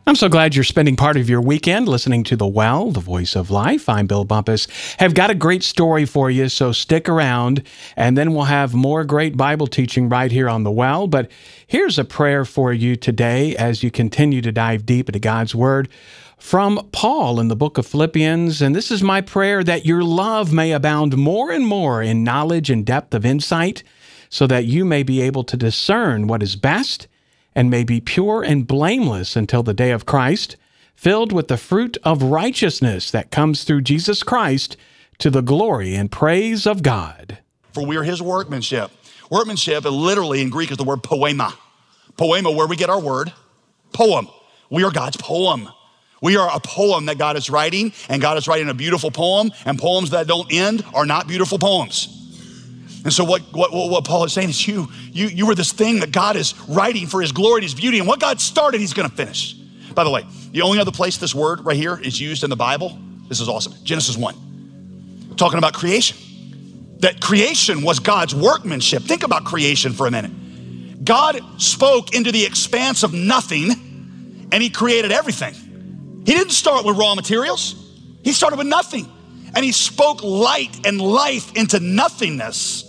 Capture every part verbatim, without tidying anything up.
I'm so glad you're spending part of your weekend listening to The Well, the Voice of Life. I'm Bill Bumpus. Have got a great story for you, so stick around, and then we'll have more great Bible teaching right here on The Well. But here's a prayer for you today as you continue to dive deep into God's Word from Paul in the book of Philippians. And this is my prayer, that your love may abound more and more in knowledge and depth of insight, so that you may be able to discern what is best and may be pure and blameless until the day of Christ, filled with the fruit of righteousness that comes through Jesus Christ, to the glory and praise of God. For we are his workmanship. Workmanship, literally in Greek, is the word poema. Poema, where we get our word, poem. We are God's poem. We are a poem that God is writing, and God is writing a beautiful poem, and poems that don't end are not beautiful poems. And so what, what, what Paul is saying is you, you, you were this thing that God is writing for his glory and his beauty, and what God started, he's gonna finish. By the way, the only other place this word right here is used in the Bible, this is awesome, Genesis one, talking about creation. That creation was God's workmanship. Think about creation for a minute. God spoke into the expanse of nothing, and he created everything. He didn't start with raw materials. He started with nothing, and he spoke light and life into nothingness.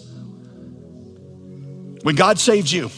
When God saved you,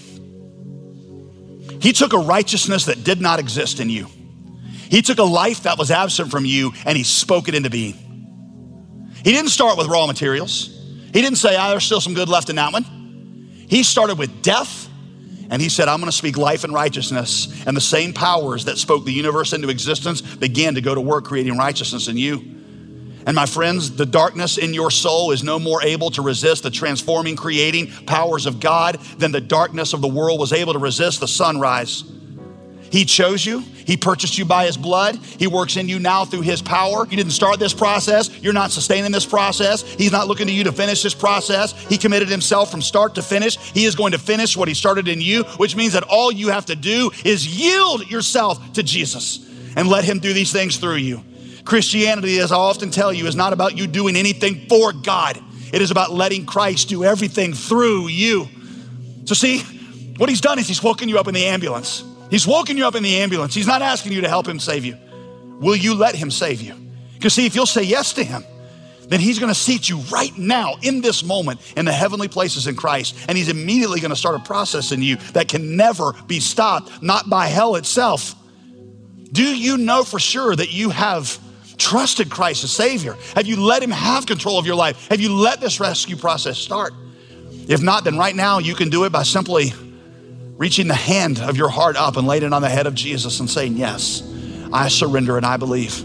he took a righteousness that did not exist in you. He took a life that was absent from you, and he spoke it into being. He didn't start with raw materials. He didn't say, ah, there's still some good left in that one. He started with death, and he said, I'm gonna speak life and righteousness, and the same powers that spoke the universe into existence began to go to work creating righteousness in you. And my friends, the darkness in your soul is no more able to resist the transforming, creating powers of God than the darkness of the world was able to resist the sunrise. He chose you. He purchased you by his blood. He works in you now through his power. You didn't start this process. You're not sustaining this process. He's not looking to you to finish this process. He committed himself from start to finish. He is going to finish what he started in you, which means that all you have to do is yield yourself to Jesus and let him do these things through you. Christianity, as I often tell you, is not about you doing anything for God. It is about letting Christ do everything through you. So see, what he's done is he's woken you up in the ambulance. He's woken you up in the ambulance. He's not asking you to help him save you. Will you let him save you? Because see, if you'll say yes to him, then he's gonna seat you right now in this moment in the heavenly places in Christ. And he's immediately gonna start a process in you that can never be stopped, not by hell itself. Do you know for sure that you have trusted Christ as Savior? Have you let him have control of your life? Have you let this rescue process start? If not, then right now you can do it by simply reaching the hand of your heart up and laying it on the head of Jesus and saying, yes, I surrender and I believe.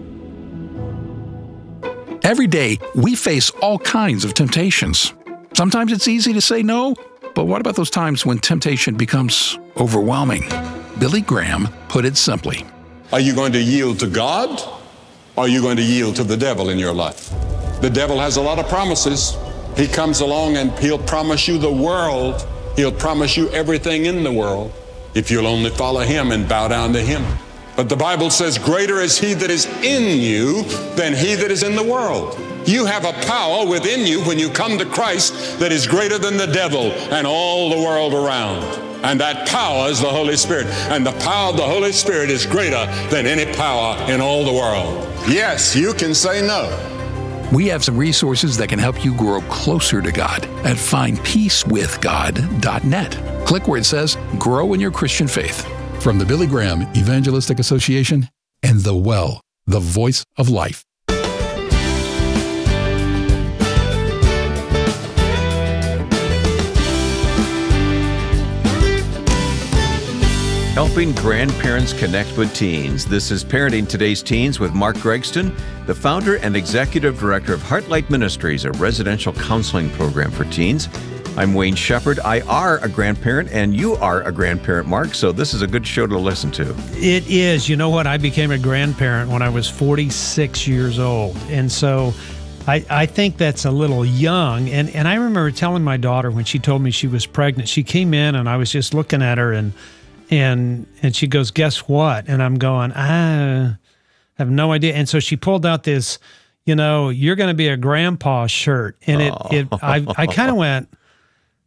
Every day, we face all kinds of temptations. Sometimes it's easy to say no, but what about those times when temptation becomes overwhelming? Billy Graham put it simply. Are you going to yield to God? Or are you going to yield to the devil in your life? The devil has a lot of promises. He comes along and he'll promise you the world. He'll promise you everything in the world if you'll only follow him and bow down to him. But the Bible says, greater is he that is in you than he that is in the world. You have a power within you when you come to Christ that is greater than the devil and all the world around. And that power is the Holy Spirit. And the power of the Holy Spirit is greater than any power in all the world. Yes, you can say no. We have some resources that can help you grow closer to God at find peace with God dot net. Click where it says Grow in Your Christian Faith. From the Billy Graham Evangelistic Association and The Well, the Voice of Life. Helping grandparents connect with teens. This is Parenting Today's Teens with Mark Gregston, the founder and executive director of Heartlight Ministries, a residential counseling program for teens. I'm Wayne Shepherd. I are a grandparent, and you are a grandparent, Mark, so this is a good show to listen to. It is. You know what? I became a grandparent when I was forty-six years old, and so I, I think that's a little young. And, and I remember telling my daughter when she told me she was pregnant, she came in, and I was just looking at her, and And and she goes, guess what? And I'm going, I have no idea. And so she pulled out this, you know, you're going to be a grandpa shirt. And it, it I, I kind of went,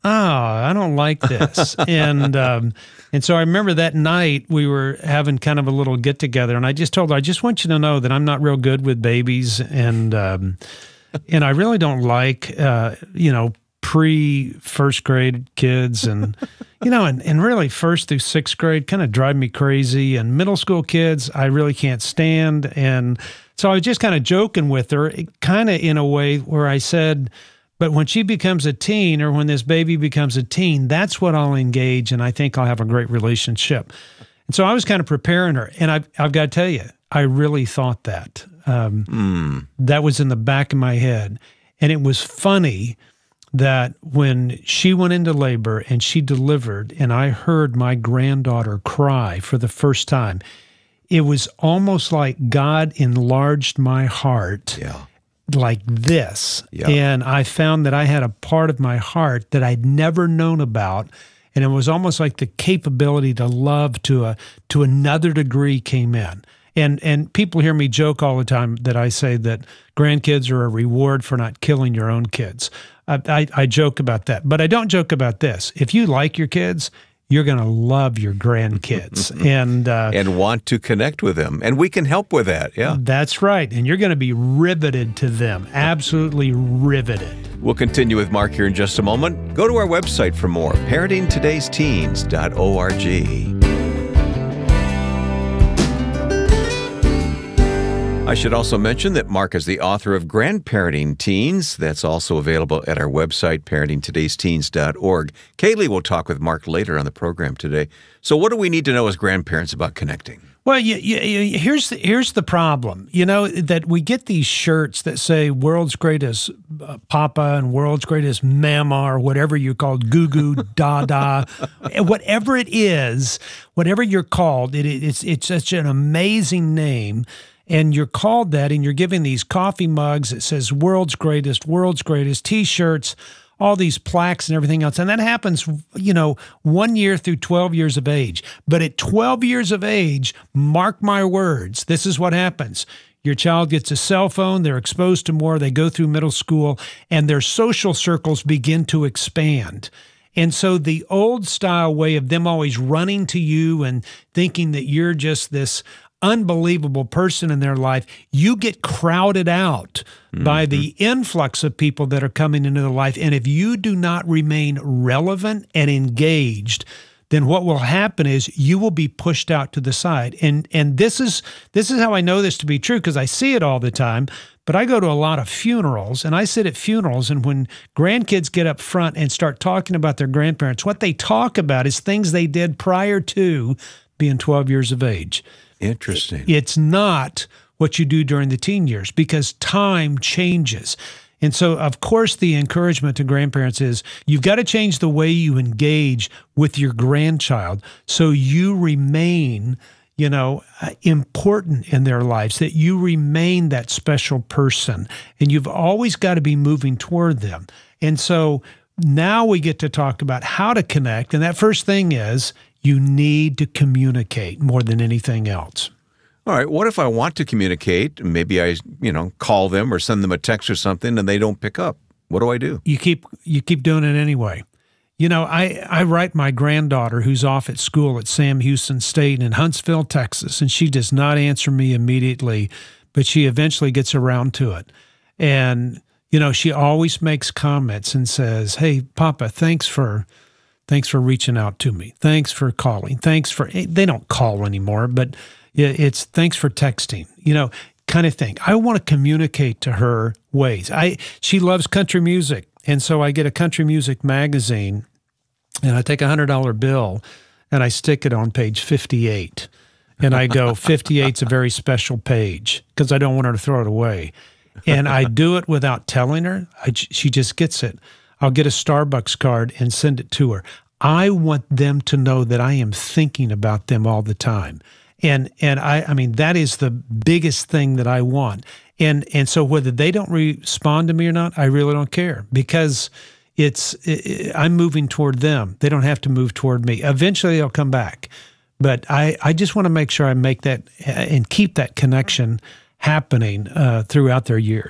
oh, I don't like this. and um, and so I remember that night we were having kind of a little get together, and I just told her, I just want you to know that I'm not real good with babies, and um, and I really don't like, uh, you know, pre-first grade kids, and, you know, and, and really first through sixth grade kind of drive me crazy, and middle school kids I really can't stand. And so I was just kind of joking with her, kind of in a way where I said, but when she becomes a teen, or when this baby becomes a teen, that's what I'll engage, and I think I'll have a great relationship. And so I was kind of preparing her, and I've, I've got to tell you, I really thought that. Um, mm. That was in the back of my head. And it was funny that when she went into labor and she delivered, and I heard my granddaughter cry for the first time, it was almost like God enlarged my heart. Yeah. Like this. Yeah. And I found that I had a part of my heart that I'd never known about. And it was almost like the capability to love to a to another degree came in. And and people hear me joke all the time that I say that grandkids are a reward for not killing your own kids. I, I, I joke about that. But I don't joke about this. If you like your kids, you're going to love your grandkids and uh, and want to connect with them. And we can help with that, yeah. That's right. And you're going to be riveted to them, absolutely riveted. We'll continue with Mark here in just a moment. Go to our website for more, parenting todays teens dot org. I should also mention that Mark is the author of Grandparenting Teens. That's also available at our website, parenting todays teens dot org. Kaylee will talk with Mark later on the program today. So what do we need to know as grandparents about connecting? Well, you, you, you, here's the, here's the problem. You know, that we get these shirts that say world's greatest uh, papa and world's greatest mama, or whatever you're called, goo goo, dada, whatever it is, whatever you're called, it, it's, it's such an amazing name. And you're called that, and you're given these coffee mugs that says world's greatest, world's greatest, T-shirts, all these plaques and everything else. And that happens, you know, one year through twelve years of age. But at twelve years of age, mark my words, this is what happens. Your child gets a cell phone, they're exposed to more, they go through middle school, and their social circles begin to expand. And so the old style way of them always running to you and thinking that you're just this unbelievable person in their life, you get crowded out mm-hmm. by the influx of people that are coming into their life. And if you do not remain relevant and engaged, then what will happen is you will be pushed out to the side. And and this is this is how I know this to be true, because I see it all the time. But I go to a lot of funerals, and I sit at funerals, and when grandkids get up front and start talking about their grandparents, what they talk about is things they did prior to being twelve years of age. Interesting. It's not what you do during the teen years, because time changes. And so, of course, the encouragement to grandparents is you've got to change the way you engage with your grandchild so you remain, you know, uh, important in their lives, that you remain that special person. And you've always got to be moving toward them. And so now we get to talk about how to connect. And that first thing is, you need to communicate more than anything else. All right. What if I want to communicate? Maybe I, you know, call them or send them a text or something, and they don't pick up. What do I do? You keep you keep doing it anyway. You know, I, I write my granddaughter who's off at school at Sam Houston State in Huntsville, Texas, and she does not answer me immediately, but she eventually gets around to it. And, you know, she always makes comments and says, "Hey, Papa, thanks for... Thanks for reaching out to me. Thanks for calling. Thanks for," they don't call anymore, but it's thanks for texting, you know, kind of thing. I want to communicate to her ways. I She loves country music. And so I get a country music magazine, and I take a one hundred dollar bill and I stick it on page fifty-eight. And I go, fifty-eight's a very special page, because I don't want her to throw it away. And I do it without telling her. I, she just gets it. I'll get a Starbucks card and send it to her. I want them to know that I am thinking about them all the time. And and I I mean, that is the biggest thing that I want. And and so whether they don't respond to me or not, I really don't care, because it's it, I'm moving toward them. They don't have to move toward me. Eventually they'll come back. But I, I just want to make sure I make that and keep that connection happening uh, throughout their years.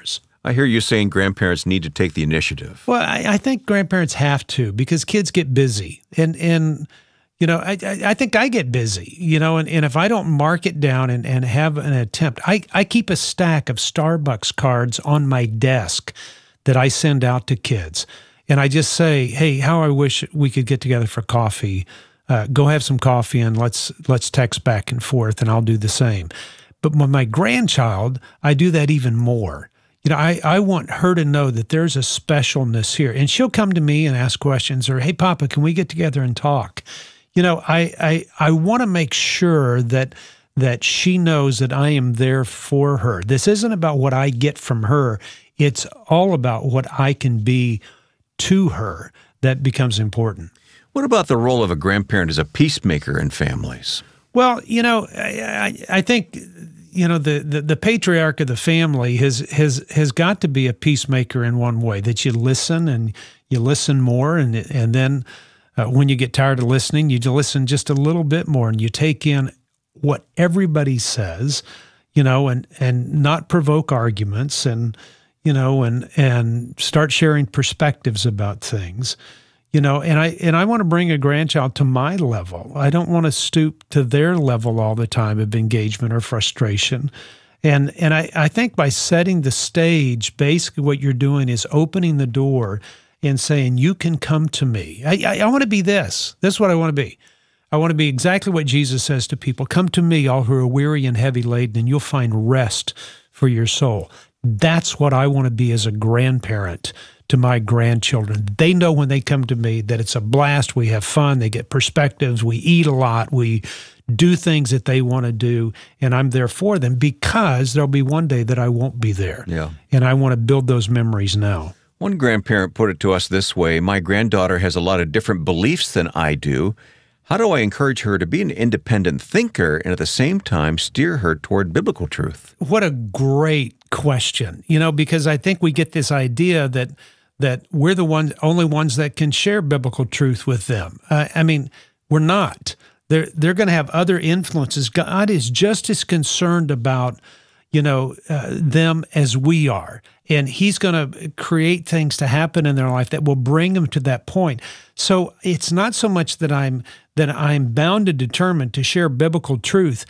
I hear you saying grandparents need to take the initiative. Well, I, I think grandparents have to, because kids get busy. And, and you know, I, I think I get busy, you know, and, and if I don't mark it down and, and have an attempt, I, I keep a stack of Starbucks cards on my desk that I send out to kids. And I just say, hey, how I wish we could get together for coffee. Uh, go have some coffee and let's let's text back and forth, and I'll do the same. But with my grandchild, I do that even more. You know, I, I want her to know that there's a specialness here. And she'll come to me and ask questions, or, hey, Papa, can we get together and talk? You know, I I, I want to make sure that that she knows that I am there for her. This isn't about what I get from her. It's all about what I can be to her that becomes important. What about the role of a grandparent as a peacemaker in families? Well, you know, I, I, I think, you know, the, the, the patriarch of the family has, has, has got to be a peacemaker in one way, that you listen and you listen more. And, and then uh, when you get tired of listening, you listen just a little bit more and you take in what everybody says, you know, and, and not provoke arguments and, you know, and, and start sharing perspectives about things, you know, and I, and I want to bring a grandchild to my level. I don't want to stoop to their level all the time of engagement or frustration. And, and I, I think by setting the stage, basically what you're doing is opening the door and saying, you can come to me. I, I, I want to be this. This is what I want to be. I want to be exactly what Jesus says to people. Come to me, all who are weary and heavy laden, and you'll find rest for your soul. That's what I want to be as a grandparent to my grandchildren. They know when they come to me that it's a blast. We have fun. They get perspectives. We eat a lot. We do things that they want to do, and I'm there for them, because there'll be one day that I won't be there. Yeah. And I want to build those memories now. One grandparent put it to us this way: my granddaughter has a lot of different beliefs than I do. How do I encourage her to be an independent thinker and at the same time steer her toward biblical truth? What a great question, you know, because I think we get this idea that that we're the ones, only ones that can share biblical truth with them. Uh, I mean, we're not. They're they're going to have other influences. God is just as concerned about, you know, uh, them as we are. And he's going to create things to happen in their life that will bring them to that point. So it's not so much that I'm that I'm bound and determined to share biblical truth.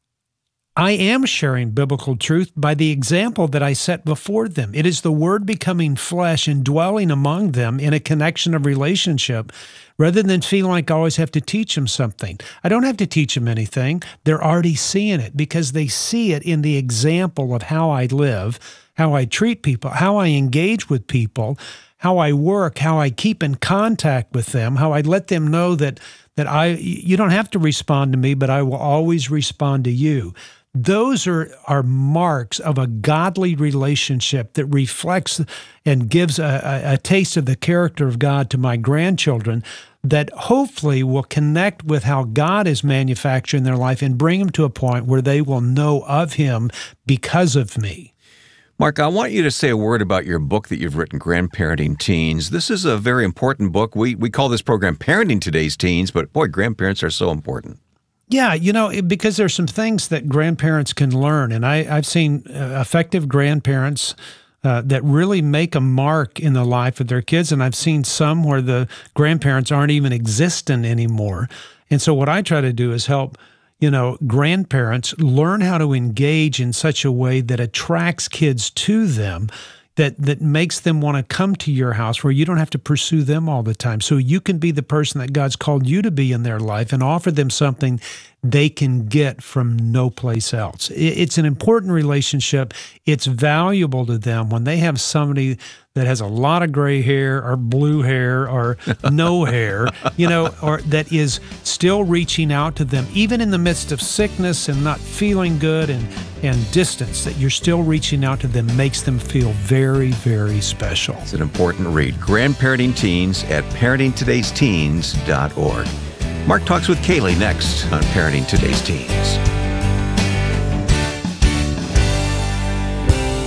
I am sharing biblical truth by the example that I set before them. It is the Word becoming flesh and dwelling among them in a connection of relationship, rather than feeling like I always have to teach them something. I don't have to teach them anything. They're already seeing it, because they see it in the example of how I live, how I treat people, how I engage with people, how I work, how I keep in contact with them, how I let them know that that I you don't have to respond to me, but I will always respond to you. Those are, are marks of a godly relationship that reflects and gives a, a, a taste of the character of God to my grandchildren, that hopefully will connect with how God is manufacturing their life and bring them to a point where they will know of Him because of me. Mark, I want you to say a word about your book that you've written, Grandparenting Teens. This is a very important book. We we call this program Parenting Today's Teens, but boy, grandparents are so important. Yeah, you know, because there's some things that grandparents can learn. And I, I've seen uh, effective grandparents uh, that really make a mark in the life of their kids. And I've seen some where the grandparents aren't even existent anymore. And so what I try to do is help, you know, grandparents learn how to engage in such a way that attracts kids to them, that that makes them want to come to your house, where you don't have to pursue them all the time. So you can be the person that God's called you to be in their life and offer them something they can get from no place else. It's an important relationship. It's valuable to them when they have somebody that has a lot of gray hair or blue hair or no hair, you know, or that is still reaching out to them, even in the midst of sickness and not feeling good and, and distance, that you're still reaching out to them makes them feel very, very special. It's an important read. Grandparenting Teens at parenting todays teens dot org. Mark talks with Kaylee next on Parenting Today's Teens.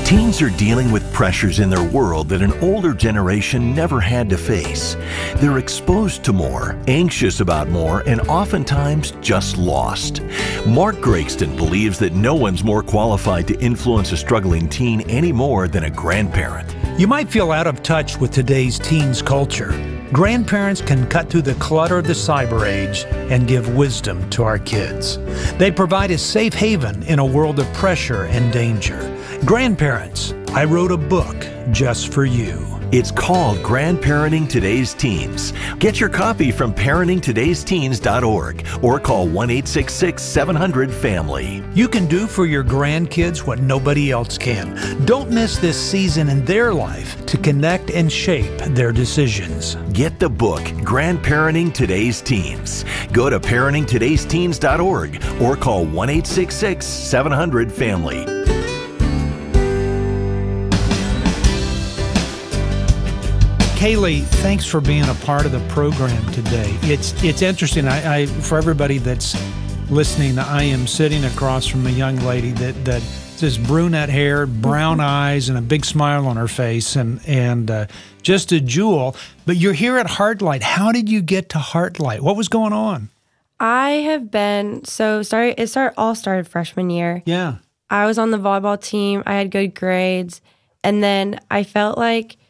Teens are dealing with pressures in their world that an older generation never had to face. They're exposed to more, anxious about more, and oftentimes just lost. Mark Gregston believes that no one's more qualified to influence a struggling teen any more than a grandparent. You might feel out of touch with today's teens culture. Grandparents can cut through the clutter of the cyber age and give wisdom to our kids. They provide a safe haven in a world of pressure and danger. Grandparents, I wrote a book just for you. It's called Grandparenting Today's Teens. Get your copy from parenting todays teens dot org or call one eight six six, seven hundred, family. You can do for your grandkids what nobody else can. Don't miss this season in their life to connect and shape their decisions. Get the book, Grandparenting Today's Teens. Go to parenting todays teens dot org or call one eight six six, seven hundred, family. Kaylee, thanks for being a part of the program today. It's it's interesting. I, I for everybody that's listening, I am sitting across from a young lady that that just brunette hair, brown eyes, and a big smile on her face, and and uh, just a jewel. But you're here at Heartlight. How did you get to Heartlight? What was going on? I have been so started. It started all started freshman year. Yeah, I was on the volleyball team. I had good grades, and then I felt like,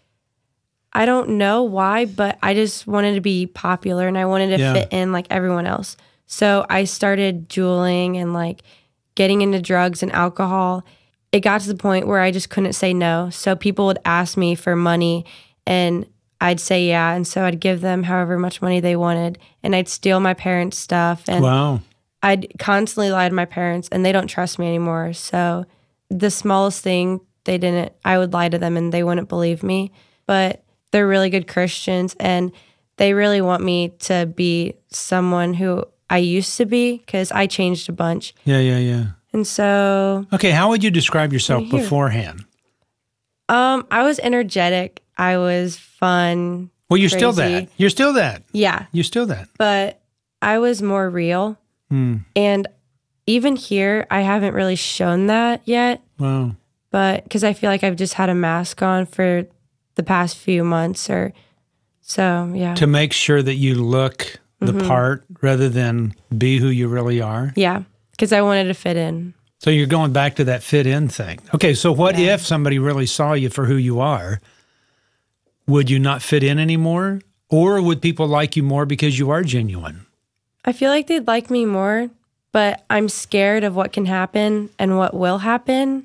I don't know why, but I just wanted to be popular and I wanted to Yeah. fit in like everyone else. So I started juuling and like getting into drugs and alcohol. It got to the point where I just couldn't say no. So people would ask me for money and I'd say yeah. And so I'd give them however much money they wanted and I'd steal my parents' stuff. And wow. I'd constantly lie to my parents and they don't trust me anymore. So the smallest thing they didn't, I would lie to them and they wouldn't believe me. But they're really good Christians and they really want me to be someone who I used to be because I changed a bunch. Yeah, yeah, yeah. And so... Okay, how would you describe yourself Right here. beforehand? Um, I was energetic. I was fun. Well, you're still crazy. that. You're still that. Yeah. You're still that. But I was more real. Hmm. And even here, I haven't really shown that yet. Wow. But because I feel like I've just had a mask on for the past few months or so, yeah. To make sure that you look the Mhm. part rather than be who you really are. Yeah, because I wanted to fit in. So you're going back to that fit in thing. Okay, so what Yeah. if somebody really saw you for who you are? Would you not fit in anymore? Or would people like you more because you are genuine? I feel like they'd like me more, but I'm scared of what can happen and what will happen.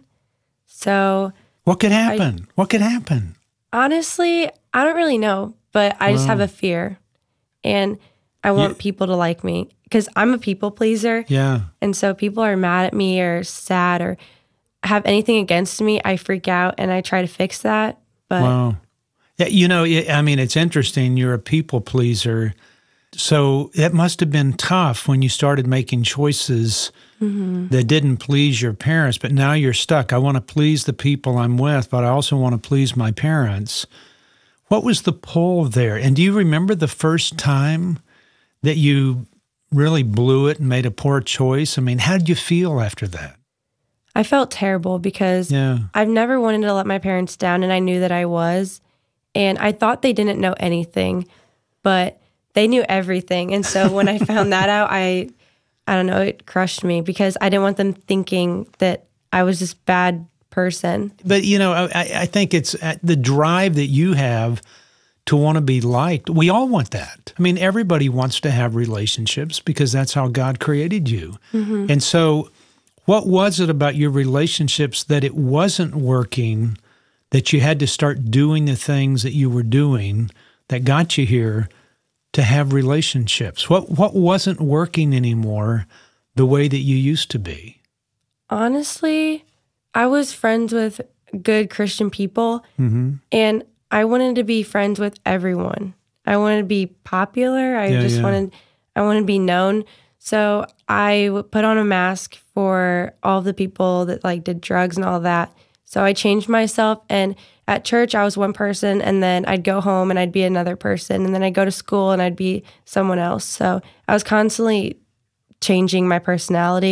So What could happen? what could happen? honestly, I don't really know, but I just Wow. have a fear. And I want Yeah. people to like me because I'm a people pleaser. Yeah. And so people are mad at me or sad or have anything against me, I freak out and I try to fix that. But Wow. Yeah, you know, I mean, it's interesting. You're a people pleaser. So it must have been tough when you started making choices Mhm. that didn't please your parents, but now you're stuck. I want to please the people I'm with, but I also want to please my parents. What was the pull there? And do you remember the first time that you really blew it and made a poor choice? I mean, how did you feel after that? I felt terrible because Yeah. I've never wanted to let my parents down and I knew that I was. And I thought they didn't know anything, but they knew everything. And so when I found that out, I I don't know, it crushed me because I didn't want them thinking that I was this bad person. But, you know, I, I think it's uh, the drive that you have to want to be liked. We all want that. I mean, everybody wants to have relationships because that's how God created you. Mhm. And so what was it about your relationships that it wasn't working, that you had to start doing the things that you were doing that got you here to have relationships? What what wasn't working anymore the way that you used to be? Honestly, I was friends with good Christian people Mm-hmm. and I wanted to be friends with everyone. I wanted to be popular. I Yeah, just yeah. wanted I wanted to be known. So I would put on a mask for all the people that like did drugs and all that. So I changed myself, and at church I was one person, and then I'd go home and I'd be another person, and then I'd go to school and I'd be someone else. So I was constantly changing my personality,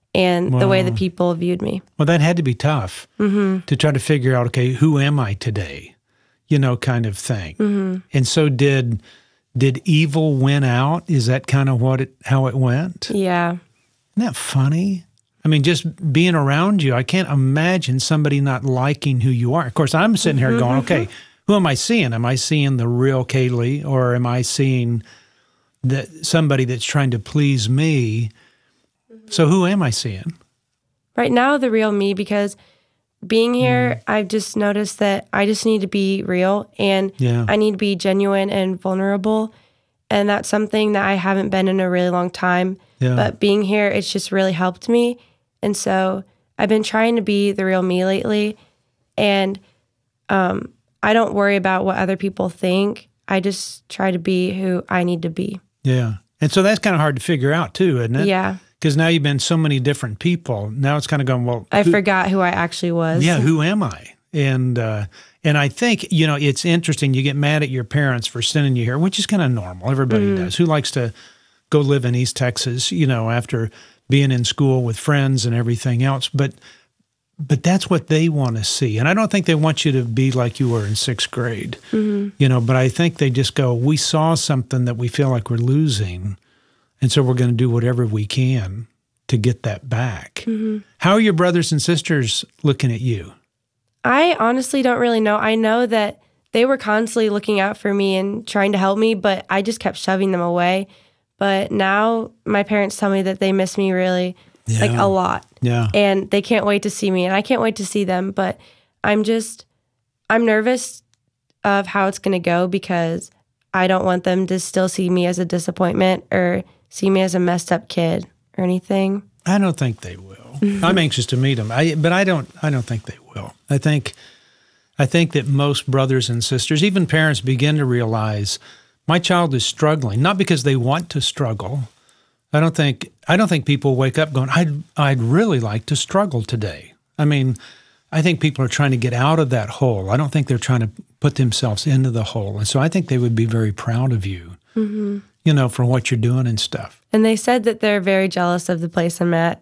and the way Wow. that people viewed me. Well, that had to be tough Mm-hmm. to try to figure out, okay, who am I today? You know, kind of thing. Mm-hmm. And so did did evil win out? Is that kind of what it how it went? Yeah. Isn't that funny? I mean, just being around you, I can't imagine somebody not liking who you are. Of course, I'm sitting here going, okay, who am I seeing? Am I seeing the real Kaylee, or am I seeing that somebody that's trying to please me? So who am I seeing? Right now, the real me, because being here, I've just noticed that I just need to be real, and Yeah. I need to be genuine and vulnerable. And that's something that I haven't been in a really long time. Yeah. But being here, it's just really helped me. And so I've been trying to be the real me lately. And um, I don't worry about what other people think. I just try to be who I need to be. Yeah. And so that's kind of hard to figure out too, isn't it? Yeah. Because now you've been so many different people. Now it's kind of going, well, I who- forgot who I actually was. Yeah, who am I? And uh, and I think, you know, it's interesting. You get mad at your parents for sending you here, which is kind of normal. Everybody Mhm. does. Who likes to go live in East Texas, you know, after being in school with friends and everything else? But but that's what they want to see. And I don't think they want you to be like you were in sixth grade, Mhm. you know, but I think they just go, we saw something that we feel like we're losing, and so we're going to do whatever we can to get that back. Mhm. How are your brothers and sisters looking at you? I honestly don't really know. I know that they were constantly looking out for me and trying to help me, but I just kept shoving them away. But now my parents tell me that they miss me really, like Yeah. a lot. Yeah. And they can't wait to see me, and I can't wait to see them. But I'm just, I'm nervous of how it's going to go, because I don't want them to still see me as a disappointment or see me as a messed up kid or anything. I don't think they will. I'm anxious to meet them, I, but I don't. I don't think they will. I think, I think that most brothers and sisters, even parents, begin to realize my child is struggling, not because they want to struggle. I don't think. I don't think people wake up going, "I'd, I'd really like to struggle today." I mean, I think people are trying to get out of that hole. I don't think they're trying to put themselves into the hole, and so I think they would be very proud of you, Mm-hmm. you know, for what you're doing and stuff. And they said that they're very jealous of the place I'm at.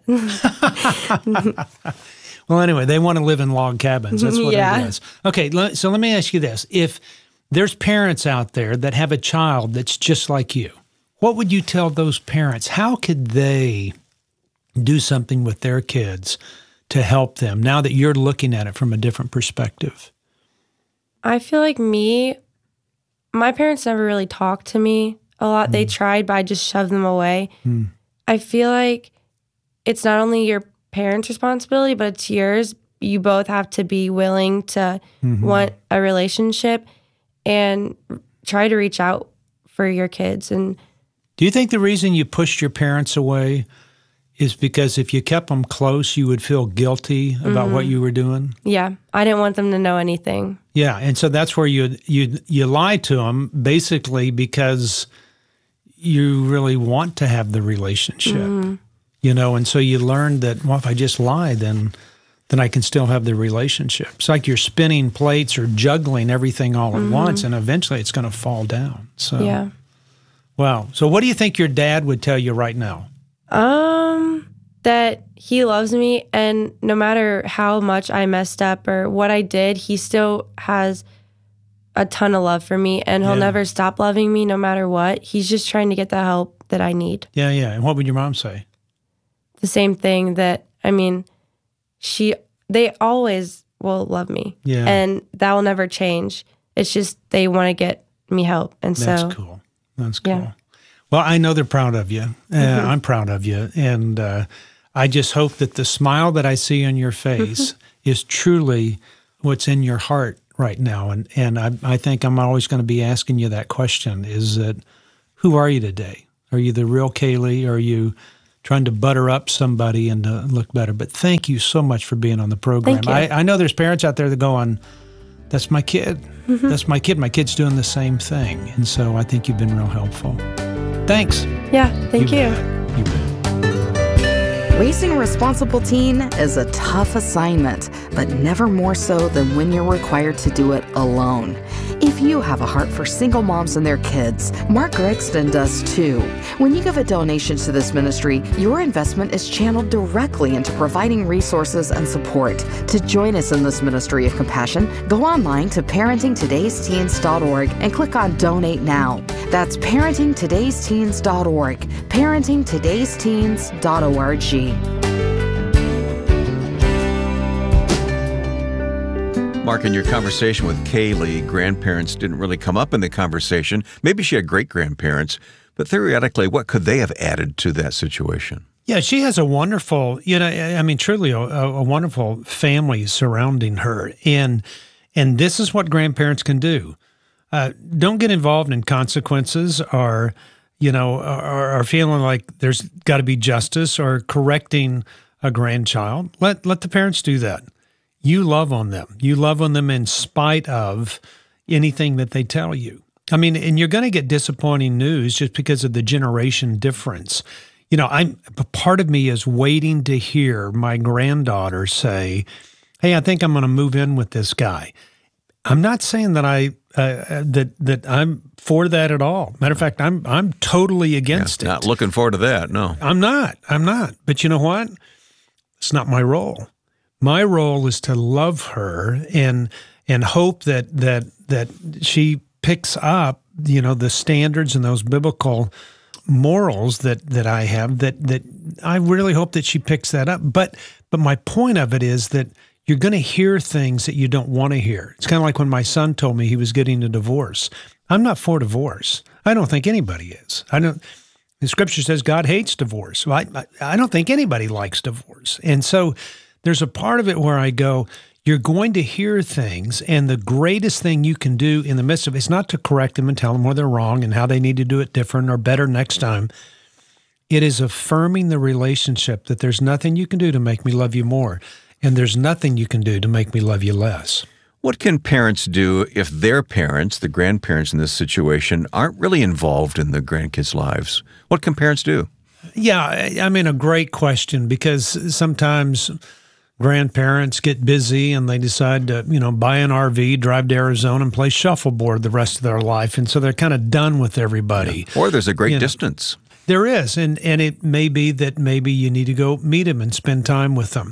Well, anyway, they want to live in log cabins. That's what Yeah. it is. Okay, le- so let me ask you this. If there's parents out there that have a child that's just like you, what would you tell those parents? How could they do something with their kids to help them now that you're looking at it from a different perspective? I feel like me, my parents never really talked to me a lot. They tried, but I just shoved them away. Mm. I feel like it's not only your parents' responsibility, but it's yours. You both have to be willing to Mhm. want a relationship and try to reach out for your kids. And Do you think the reason you pushed your parents away is because if you kept them close, you would feel guilty about Mhm. what you were doing? yeah, I didn't want them to know anything. Yeah, and so that's where you you you lie to them basically because you really want to have the relationship, Mhm. you know, and so you learn that, well, if I just lie, then then I can still have the relationship. It's like you're spinning plates or juggling everything all at Mhm. once, and eventually it's going to fall down. So Yeah. wow. So what do you think your dad would tell you right now? Um, that he loves me, and no matter how much I messed up or what I did, he still has a ton of love for me, and he'll Yeah. never stop loving me no matter what. He's just trying to get the help that I need. Yeah, yeah. And what would your mom say? The same thing that, I mean, she, they always will love me. Yeah. And that will never change. It's just they want to get me help. And That's so, cool. That's cool. yeah. Well, I know they're proud of you. Uh, Mhm. I'm proud of you. And uh, I just hope that the smile that I see on your face is truly what's in your heart right now. And and I, I think I'm always going to be asking you that question, is that who are you today? Are you the real Kaylee? Or are you trying to butter up somebody and uh, look better? But thank you so much for being on the program. Thank you. I, I know there's parents out there that go on, that's my kid. Mhm. That's my kid. My kid's doing the same thing. And so I think you've been real helpful. Thanks. Yeah, thank You you. bet. You bet. Raising a responsible teen is a tough assignment, but never more so than when you're required to do it alone. If you have a heart for single moms and their kids, Mark Gregston does too. When you give a donation to this ministry, your investment is channeled directly into providing resources and support. To join us in this ministry of compassion, go online to parenting todays teens dot org and click on Donate Now. That's parenting todays teens dot org, parenting todays teens dot org. Mark, in your conversation with Kaylee, grandparents didn't really come up in the conversation. Maybe she had great-grandparents, but theoretically, what could they have added to that situation? Yeah, she has a wonderful, you know, I mean, truly a, a wonderful family surrounding her. And and this is what grandparents can do. Uh, don't get involved in consequences or, you know, or, or feeling like there's got to be justice or correcting a grandchild. Let let the parents do that. You love on them. You love on them in spite of anything that they tell you. I mean, and you're going to get disappointing news just because of the generation difference. You know, I'm part of me is waiting to hear my granddaughter say, "Hey, I think I'm going to move in with this guy." I'm not saying that I uh, that that I'm for that at all. Matter of fact, I'm I'm totally against yeah, it. Not looking forward to that. No, I'm not. I'm not. But you know what? It's not my role. My role is to love her and and hope that that that she picks up, you know, the standards and those biblical morals that that I have. That that I really hope that she picks that up. But but my point of it is that you're going to hear things that you don't want to hear. It's kind of like when my son told me he was getting a divorce. I'm not for divorce. I don't think anybody is. I don't. The Scripture says God hates divorce. Well, I I don't think anybody likes divorce, and so. There's a part of it where I go, you're going to hear things, and the greatest thing you can do in the midst of it is not to correct them and tell them where they're wrong and how they need to do it different or better next time. It is affirming the relationship that there's nothing you can do to make me love you more, and there's nothing you can do to make me love you less. What can parents do if their parents, the grandparents in this situation, aren't really involved in the grandkids' lives? What can parents do? Yeah, I mean, a great question, because sometimes grandparents get busy and they decide to, you know, buy an R V, drive to Arizona and play shuffleboard the rest of their life. And so they're kind of done with everybody. Yeah. Or there's a great you distance. Know, there is. And, and it may be that maybe you need to go meet them and spend time with them.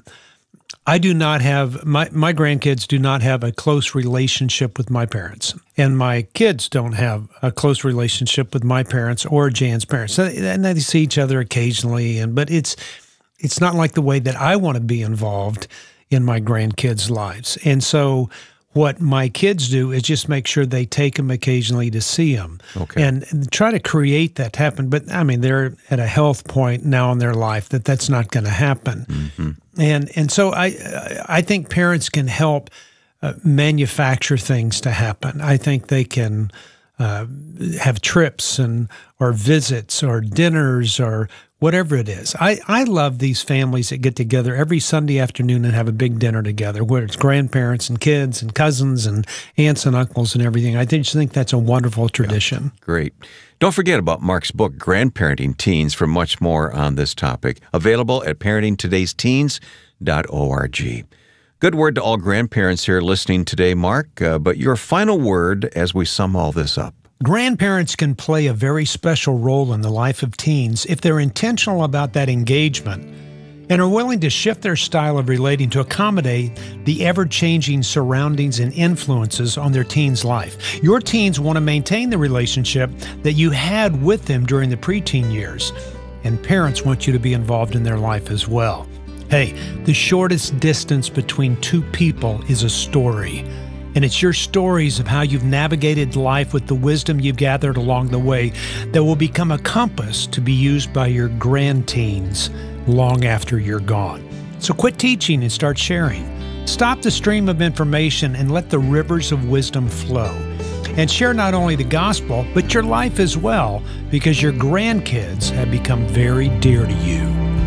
I do not have, my, my grandkids do not have a close relationship with my parents. And my kids don't have a close relationship with my parents or Jan's parents. And they see each other occasionally, and but it's it's not like the way that I want to be involved in my grandkids' lives. And so what my kids do is just make sure they take them occasionally to see them okay. and, and try to create that happen. But, I mean, they're at a health point now in their life that that's not going to happen. Mm-hmm. And and so I I think parents can help uh, manufacture things to happen. I think they can uh, have trips and or visits or dinners or whatever it is. I, I love these families that get together every Sunday afternoon and have a big dinner together, where it's grandparents and kids and cousins and aunts and uncles and everything. I just think that's a wonderful tradition. Yeah, great. Don't forget about Mark's book, Grandparenting Teens, for much more on this topic. Available at parenting todays teens dot org. Good word to all grandparents here listening today, Mark, uh, but your final word as we sum all this up. Grandparents can play a very special role in the life of teens if they're intentional about that engagement and are willing to shift their style of relating to accommodate the ever-changing surroundings and influences on their teen's life. Your teens want to maintain the relationship that you had with them during the preteen years, and parents want you to be involved in their life as well. Hey, the shortest distance between two people is a story. And it's your stories of how you've navigated life with the wisdom you've gathered along the way that will become a compass to be used by your grandteens long after you're gone. So quit teaching and start sharing. Stop the stream of information and let the rivers of wisdom flow. And share not only the gospel, but your life as well, because your grandkids have become very dear to you.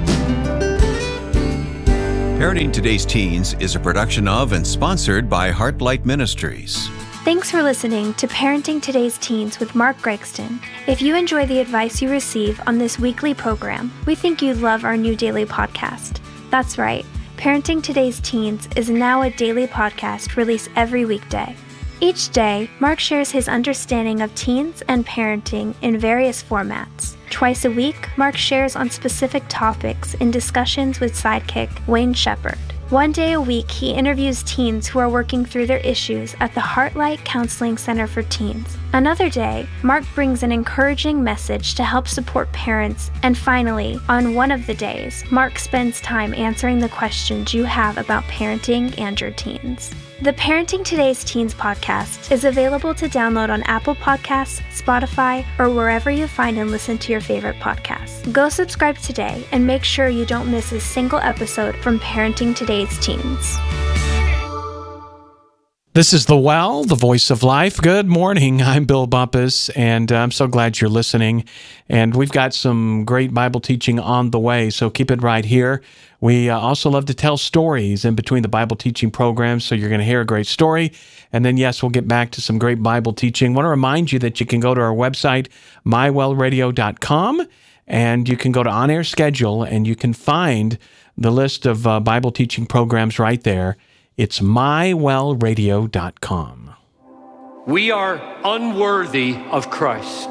Parenting Today's Teens is a production of and sponsored by Heartlight Ministries. Thanks for listening to Parenting Today's Teens with Mark Gregston. If you enjoy the advice you receive on this weekly program, we think you'd love our new daily podcast. That's right, Parenting Today's Teens is now a daily podcast released every weekday. Each day, Mark shares his understanding of teens and parenting in various formats. Twice a week, Mark shares on specific topics in discussions with sidekick Wayne Shepherd. One day a week, he interviews teens who are working through their issues at the Heartlight Counseling Center for Teens. Another day, Mark brings an encouraging message to help support parents. And finally, on one of the days, Mark spends time answering the questions you have about parenting and your teens. The Parenting Today's Teens podcast is available to download on Apple Podcasts, Spotify, or wherever you find and listen to your favorite podcasts. Go subscribe today and make sure you don't miss a single episode from Parenting Today's Teens. This is The Well, the voice of life. Good morning. I'm Bill Bumpus, and I'm so glad you're listening. And we've got some great Bible teaching on the way, so keep it right here. We uh, also love to tell stories in between the Bible teaching programs, so you're going to hear a great story. And then, yes, we'll get back to some great Bible teaching. I want to remind you that you can go to our website, my well radio dot com, and you can go to On Air Schedule, and you can find the list of uh, Bible teaching programs right there. It's my well radio dot com. We are unworthy of Christ,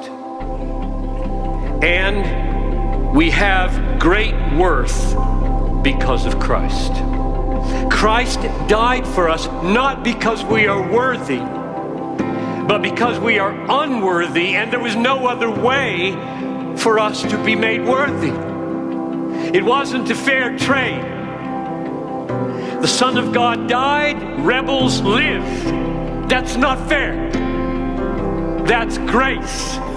and we have great worth because of Christ. Christ died for us not because we are worthy, but because we are unworthy, and there was no other way for us to be made worthy. It wasn't a fair trade. The Son of God died, rebels lived. That's not fair. That's grace.